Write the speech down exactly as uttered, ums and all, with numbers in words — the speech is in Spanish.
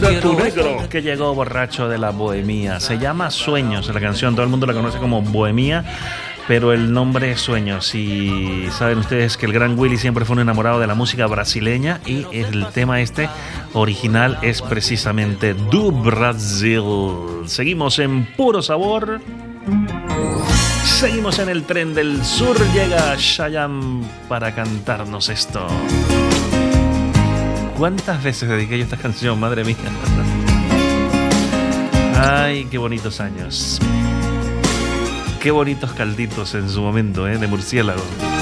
gato negro que llegó borracho de la bohemia. Se llama Sueños la canción, todo el mundo la conoce como Bohemia, pero el nombre es Sueños. Y saben ustedes que el gran Willy siempre fue un enamorado de la música brasileña, y el tema este original es precisamente Do Brasil. Seguimos en Puro Sabor. Seguimos en el tren del sur. Llega Chayanne para cantarnos esto. ¿Cuántas veces dediqué yo esta canción? Madre mía. Ay, qué bonitos años. Qué bonitos calditos en su momento, ¿eh? De murciélago.